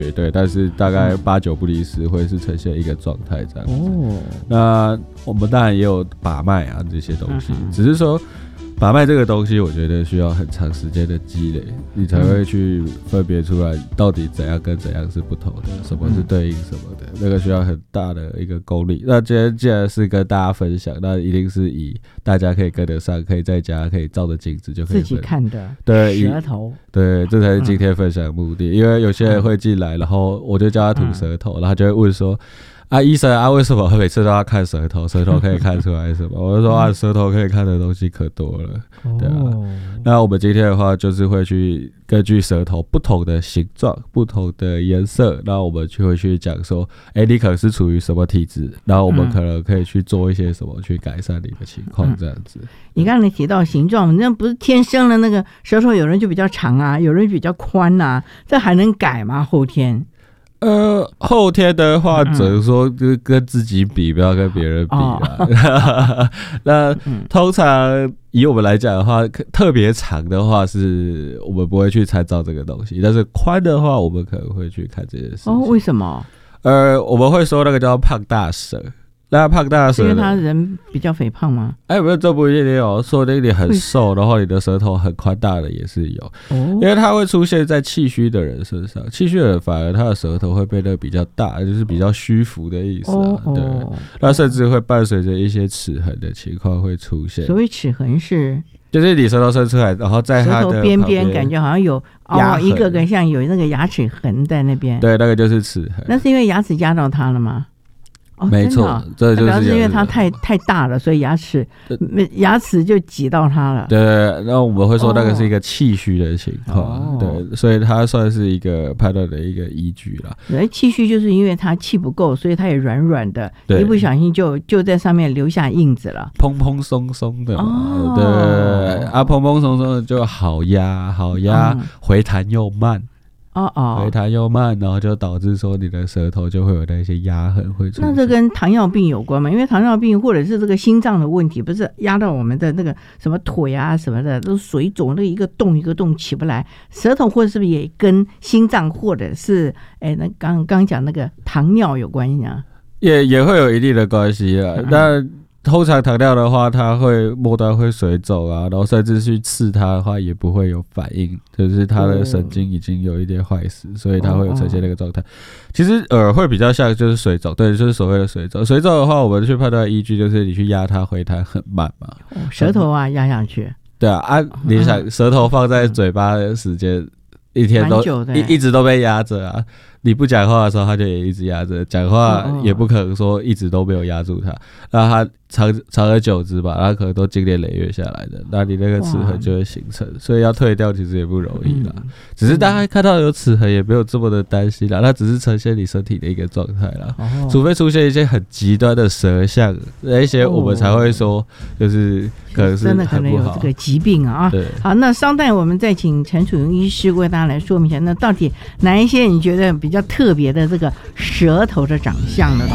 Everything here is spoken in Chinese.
对，但是大概8-9不离10会是呈现一个状态这样子。那我们当然也有把脉啊这些东西，只是说把脉这个东西，我觉得需要很长时间的积累，你才会去分别出来到底怎样跟怎样是不同的，什么是对应什么的，那个需要很大的一个功力。那今天既然是跟大家分享，那一定是以大家可以跟得上，可以在家可以照着镜子就可以自己看的， 对舌头， 对，这才是今天分享的目的。因为有些人会进来，然后我就叫他吐舌头，然后他就会问说。医生啊，为什么每次都要看舌头？舌头可以看出来什么？我就说舌头可以看的东西可多了，对啊。那我们今天的话，就是会去根据舌头不同的形状、不同的颜色，那我们就会去讲说，你可能是处于什么体质，然后我们可能可以去做一些什么去改善你的情况，这样子。 你刚才提到形状，那不是天生的那个舌头，有人就比较长啊，有人比较宽啊，这还能改吗？后天？ 后天的话，只能说跟自己比，不要跟别人比啦。那通常以我们来讲的话，特别长的话是我们不会去参照这个东西，但是宽的话，我们可能会去看这件事情。 为什么？ 我们会说那个叫胖大舌。那胖大舌， 是因为他人比较肥胖吗？ 没有，这不一定有。说的你很瘦，然后你的舌头很宽大的也是有，因为它会出现在气虚的人身上。气虚的人反而他的舌头会变得比较大，就是比较虚浮的意思啊。对，那甚至会伴随着一些齿痕的情况会出现。 所谓齿痕是。 就是你舌头伸出来，然后在它的舌头边边感觉好像有一个个像有那个牙齿痕在那边。 对，那个就是齿痕。 那是因为牙齿压到它了吗？ 没错，这就是因为它太大了，所以牙齿就挤到它了。 对，然后我们会说那个是一个气虚的情况，对，所以它算是一个判断的一个依据啦。 气虚就是因为它气不够，所以它也软软的，一不小心就在上面留下印子了， 蓬蓬松松的嘛，对蓬蓬松松的就好压，回弹又慢。回弹又慢，然后就导致说你的舌头就会有那些压痕会出现。 那这跟糖尿病有关吗？因为糖尿病或者是这个心脏的问题，不是压到我们的那个什么腿啊什么的都水肿，那一个洞一个洞起不来。舌头或者是不是也跟心脏或者是那刚讲那个糖尿有关系啊？ 也会有一定的关系啊。那通常糖尿的话，它会末端会水肿啊，然后甚至去刺它的话也不会有反应，就是它的神经已经有一点坏死，所以它会有呈现那个状态。其实会比较像就是水肿，对，就是所谓的水肿。水肿的话，我们去判断依据就是你去压它回弹很慢嘛， 舌头压上去。 对啊，你想舌头放在嘴巴的时间一天都一直都被压着啊。你不讲话的时候，它就也一直压着；讲话也不可能说一直都没有压住它。那它长而久之吧，它可能都经年累月下来的，那你那个齿痕就会形成。所以要退掉其实也不容易啦。只是大家看到有齿痕也没有这么的担心啦，它只是呈现你身体的一个状态啦。除非出现一些很极端的舌象，那些我们才会说就是可能是真的可能有这个疾病啊。 对， 好，那稍待我们再请陈楚云医师为大家来说明一下，那到底哪一些你觉得比较特别的这个舌头的长相呢？